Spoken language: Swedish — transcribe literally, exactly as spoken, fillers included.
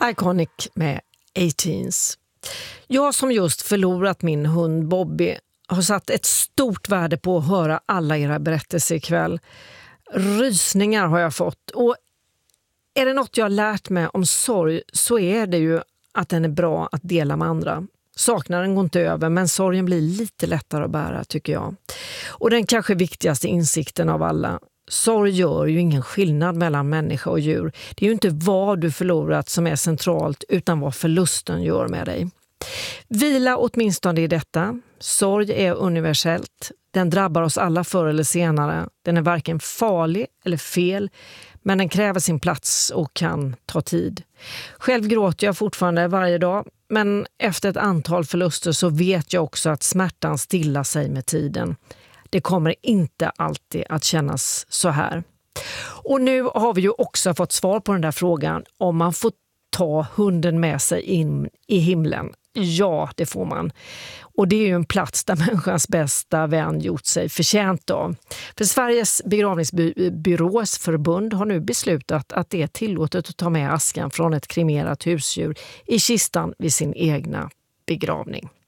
Iconic med Eighteens. Jag som just förlorat min hund Bobby har satt ett stort värde på att höra alla era berättelser ikväll. Rysningar har jag fått, och är det något jag har lärt mig om sorg så är det ju att den är bra att dela med andra. Saknaden går inte över, men sorgen blir lite lättare att bära, tycker jag. Och den kanske viktigaste insikten av alla: sorg gör ju ingen skillnad mellan människa och djur. Det är ju inte vad du förlorat som är centralt, utan vad förlusten gör med dig. Vila åtminstone i detta. Sorg är universellt. Den drabbar oss alla förr eller senare. Den är varken farlig eller fel, men den kräver sin plats och kan ta tid. Själv gråter jag fortfarande varje dag, men efter ett antal förluster så vet jag också att smärtan stillar sig med tiden. Det kommer inte alltid att kännas så här. Och nu har vi ju också fått svar på den där frågan om man får ta hunden med sig in i himlen. Ja, det får man. Och det är ju en plats där människans bästa vän gjort sig förtjänt av. För Sveriges begravningsbyrås förbund har nu beslutat att det är tillåtet att ta med askan från ett kremerat husdjur i kistan vid sin egna begravning.